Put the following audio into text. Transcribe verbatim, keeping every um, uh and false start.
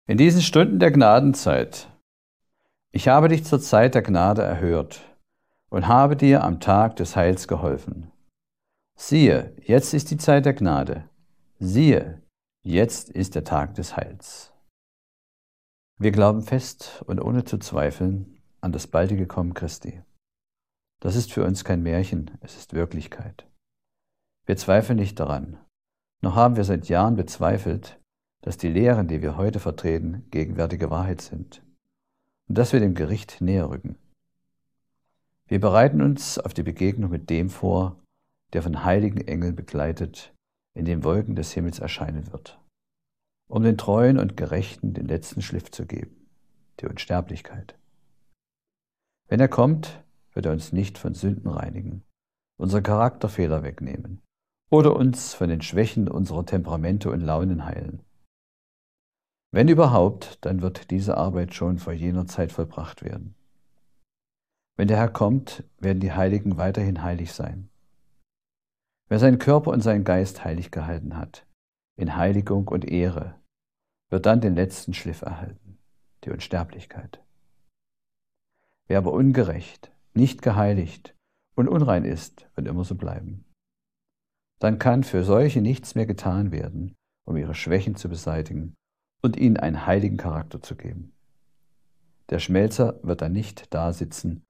In diesen Stunden der Gnadenzeit, ich habe dich zur Zeit der Gnade erhört und habe dir am Tag des Heils geholfen. Siehe, jetzt ist die Zeit der Gnade. Siehe, jetzt ist der Tag des Heils. Wir glauben fest und ohne zu zweifeln an das baldige Kommen Christi. Das ist für uns kein Märchen, es ist Wirklichkeit. Wir zweifeln nicht daran, noch haben wir seit Jahren bezweifelt, dass die Lehren, die wir heute vertreten, gegenwärtige Wahrheit sind und dass wir dem Gericht näher rücken. Wir bereiten uns auf die Begegnung mit dem vor, der von heiligen Engeln begleitet in den Wolken des Himmels erscheinen wird, um den Treuen und Gerechten den letzten Schliff zu geben, die Unsterblichkeit. Wenn er kommt, wird er uns nicht von Sünden reinigen, unsere Charakterfehler wegnehmen oder uns von den Schwächen unserer Temperamente und Launen heilen. Wenn überhaupt, dann wird diese Arbeit schon vor jener Zeit vollbracht werden. Wenn der Herr kommt, werden die Heiligen weiterhin heilig sein. Wer seinen Körper und seinen Geist heilig gehalten hat, in Heiligung und Ehre, wird dann den letzten Schliff erhalten, die Unsterblichkeit. Wer aber ungerecht, nicht geheiligt und unrein ist, wird immer so bleiben. Dann kann für solche nichts mehr getan werden, um ihre Schwächen zu beseitigen und ihnen einen heiligen Charakter zu geben. Der Schmelzer wird dann nicht da sitzen